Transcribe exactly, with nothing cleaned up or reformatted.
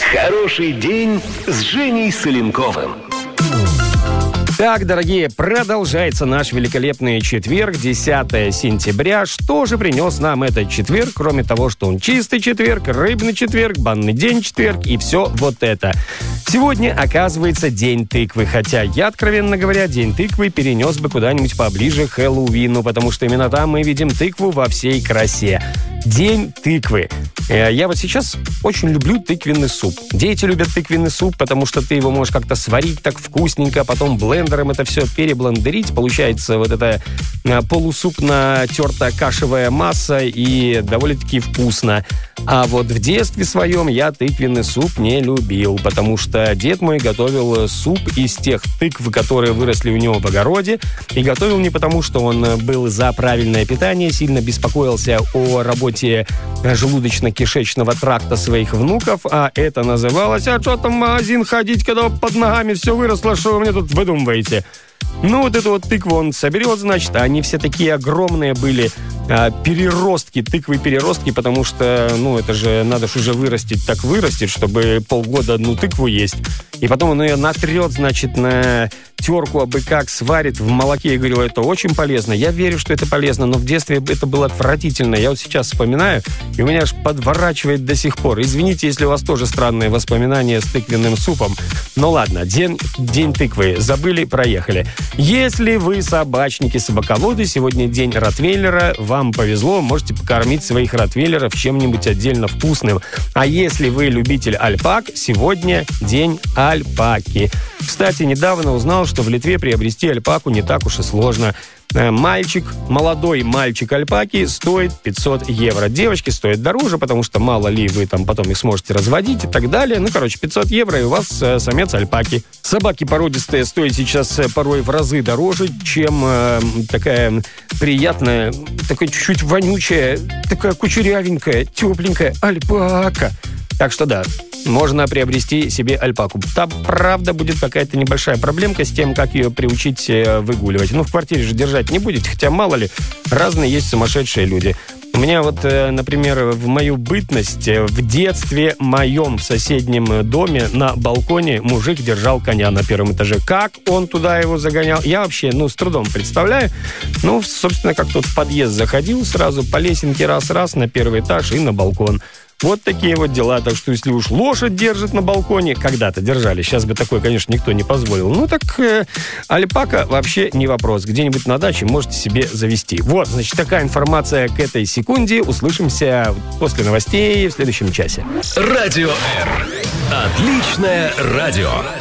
Хороший день с Женей Соленковым. Так, дорогие, продолжается наш великолепный четверг, десятое сентября. Что же принес нам этот четверг, кроме того, что он чистый четверг, рыбный четверг, банный день четверг и все вот это. Сегодня, оказывается, день тыквы. Хотя я, откровенно говоря, день тыквы перенес бы куда-нибудь поближе к Хэллоуину, потому что именно там мы видим тыкву во всей красе. День тыквы. Я вот сейчас очень люблю тыквенный суп. Дети любят тыквенный суп, потому что ты его можешь как-то сварить так вкусненько, потом блендером это все переблендерить. Получается вот эта полусупно-тертая кашевая масса и довольно-таки вкусно. А вот в детстве своем я тыквенный суп не любил, потому что дед мой готовил суп из тех тыкв, которые выросли у него в огороде, и готовил не потому, что он был за правильное питание, сильно беспокоился о работе желудочно-кишечного тракта своих внуков, а это называлось: «А что там в магазин ходить, когда под ногами все выросло, что вы мне тут выдумываете?» Ну, вот эту вот тыкву он соберет, значит, а они все такие огромные были, а, переростки, тыквы-переростки, потому что, ну, это же надо ж уже вырастить, так вырастить, чтобы полгода одну тыкву есть. И потом он ее натрет, значит, на терку абы как, сварит в молоке. Я говорю, это очень полезно. Я верю, что это полезно, но в детстве это было отвратительно. Я вот сейчас вспоминаю, и у меня аж подворачивает до сих пор. Извините, если у вас тоже странные воспоминания с тыквенным супом. Ну ладно, день, день тыквы. Забыли, проехали. Если вы собачники, собаководы, сегодня день ротвейлера, вам повезло, можете покормить своих ротвейлеров чем-нибудь отдельно вкусным. А если вы любитель альпак, сегодня день альпаки. Кстати, недавно узнал, что в Литве приобрести альпаку не так уж и сложно. Мальчик, молодой мальчик альпаки стоит пятьсот евро. Девочки стоят дороже, потому что мало ли вы там потом их сможете разводить и так далее. Ну, короче, пятьсот евро, и у вас э, самец альпаки. Собаки породистые стоят сейчас э, порой в разы дороже, чем э, такая приятная, такая чуть-чуть вонючая, такая кучерявенькая, тепленькая альпака. Так что да, можно приобрести себе альпаку. Там, правда, будет какая-то небольшая проблемка с тем, как ее приучить выгуливать. Ну, в квартире же держать не будете, хотя, мало ли, разные есть сумасшедшие люди. У меня вот, например, в мою бытность, в детстве моем в соседнем доме на балконе мужик держал коня на первом этаже. Как он туда его загонял, я вообще, ну, с трудом представляю. Ну, собственно, как тут в подъезд заходил сразу по лесенке раз-раз на первый этаж и на балкон. Вот такие вот дела. Так что если уж лошадь держит на балконе, когда-то держали, сейчас бы такое, конечно, никто не позволил. Ну так э, альпака вообще не вопрос. Где-нибудь на даче можете себе завести. Вот, значит, такая информация к этой секунде. Услышимся после новостей в следующем часе. Радио Р. Отличное радио.